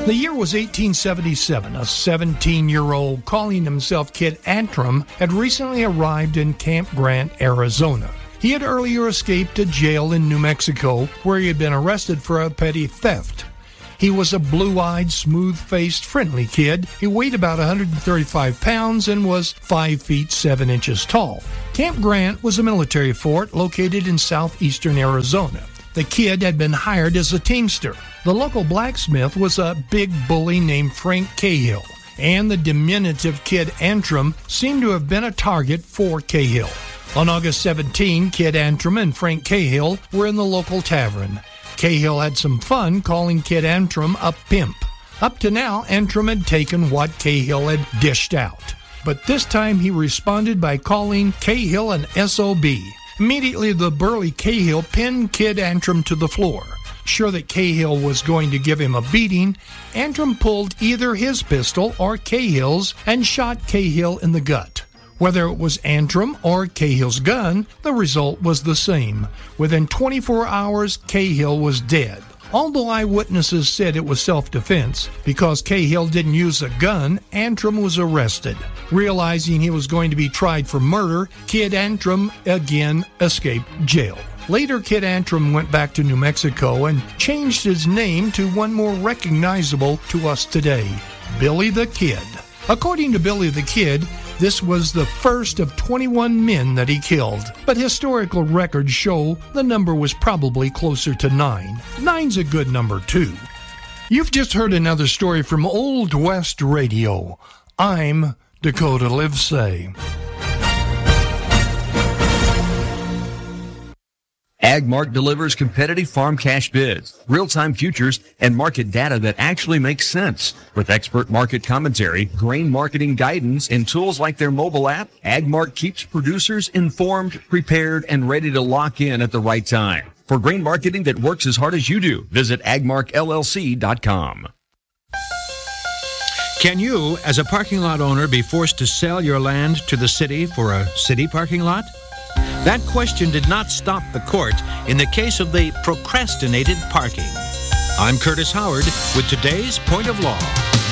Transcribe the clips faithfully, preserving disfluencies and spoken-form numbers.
The year was eighteen seventy-seven. A seventeen-year-old calling himself Kid Antrim had recently arrived in Camp Grant, Arizona. He had earlier escaped a jail in New Mexico where he had been arrested for a petty theft. He was a blue-eyed, smooth-faced, friendly kid. He weighed about one hundred thirty-five pounds and was five feet seven inches tall. Camp Grant was a military fort located in southeastern Arizona. The kid had been hired as a teamster. The local blacksmith was a big bully named Frank Cahill, and the diminutive Kid Antrim seemed to have been a target for Cahill. On August seventeenth, Kid Antrim and Frank Cahill were in the local tavern. Cahill had some fun calling Kid Antrim a pimp. Up to now, Antrim had taken what Cahill had dished out. But this time he responded by calling Cahill an S O B. Immediately, the burly Cahill pinned Kid Antrim to the floor. Sure that Cahill was going to give him a beating, Antrim pulled either his pistol or Cahill's and shot Cahill in the gut. Whether it was Antrim or Cahill's gun, the result was the same. Within twenty-four hours, Cahill was dead. Although eyewitnesses said it was self-defense, because Cahill didn't use a gun, Antrim was arrested. Realizing he was going to be tried for murder, Kid Antrim again escaped jail. Later, Kid Antrim went back to New Mexico and changed his name to one more recognizable to us today, Billy the Kid. According to Billy the Kid, this was the first of twenty-one men that he killed, but historical records show the number was probably closer to nine. Nine's a good number, too. You've just heard another story from Old West Radio. I'm Dakota Livesay. AgMark delivers competitive farm cash bids, real-time futures, and market data that actually makes sense. With expert market commentary, grain marketing guidance, and tools like their mobile app, AgMark keeps producers informed, prepared, and ready to lock in at the right time. For grain marketing that works as hard as you do, visit agmark L L C dot com. Can you, as a parking lot owner, be forced to sell your land to the city for a city parking lot? That question did not stop the court in the case of the procrastinated parking. I'm Curtis Howard with today's Point of Law.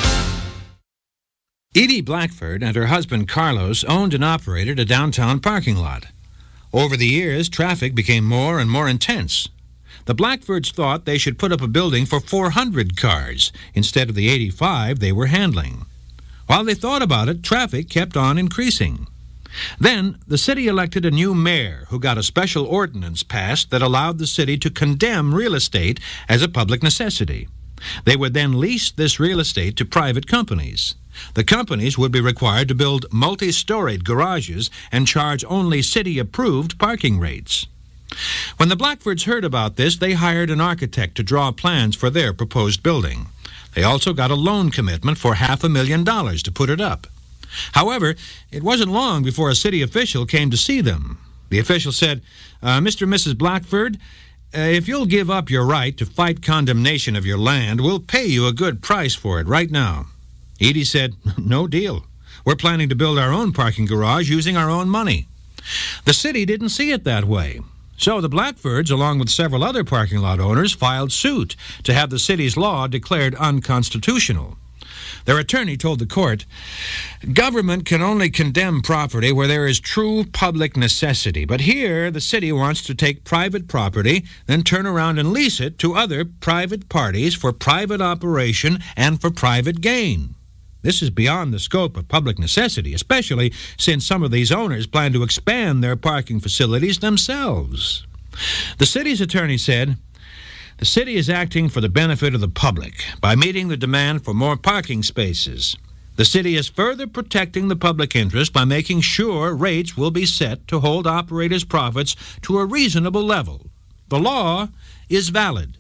Edie Blackford and her husband Carlos owned and operated a downtown parking lot. Over the years, traffic became more and more intense. The Blackfords thought they should put up a building for four hundred cars instead of the eighty-five they were handling. While they thought about it, traffic kept on increasing. Then, the city elected a new mayor who got a special ordinance passed that allowed the city to condemn real estate as a public necessity. They would then lease this real estate to private companies. The companies would be required to build multi-storied garages and charge only city-approved parking rates. When the Blackfords heard about this, they hired an architect to draw plans for their proposed building. They also got a loan commitment for half a million dollars to put it up. However, it wasn't long before a city official came to see them. The official said, uh, Mister and Missus Blackford, uh, if you'll give up your right to fight condemnation of your land, we'll pay you a good price for it right now. Edie said, no deal. We're planning to build our own parking garage using our own money. The city didn't see it that way. So the Blackfords, along with several other parking lot owners, filed suit to have the city's law declared unconstitutional. Their attorney told the court, government can only condemn property where there is true public necessity. But here, the city wants to take private property, then turn around and lease it to other private parties for private operation and for private gain. This is beyond the scope of public necessity, especially since some of these owners plan to expand their parking facilities themselves. The city's attorney said, the city is acting for the benefit of the public by meeting the demand for more parking spaces. The city is further protecting the public interest by making sure rates will be set to hold operators' profits to a reasonable level. The law is valid.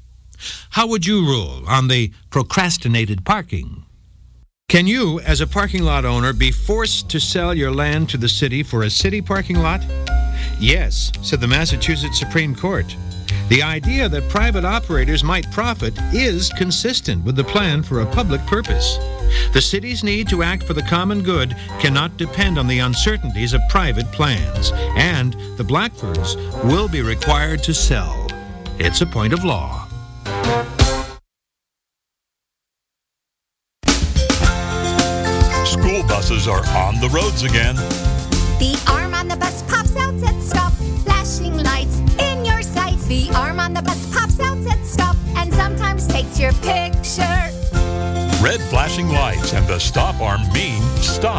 How would you rule on the procrastinated parking? Can you, as a parking lot owner, be forced to sell your land to the city for a city parking lot? Yes, said the Massachusetts Supreme Court. The idea that private operators might profit is consistent with the plan for a public purpose. The city's need to act for the common good cannot depend on the uncertainties of private plans, and the Blackfords will be required to sell. It's a point of law. buses are on the roads again. The arm on the bus pops out, says stop. Flashing lights in your sights. The arm on the bus pops out, says stop. And sometimes takes your picture. Red flashing lights and the stop arm mean stop.